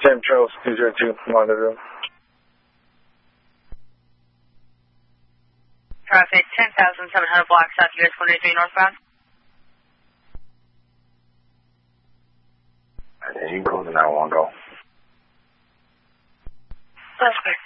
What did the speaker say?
Charles 202, monitor. Traffic 10,700 blocks south US 183 northbound. And you can close the 911 go. Suspect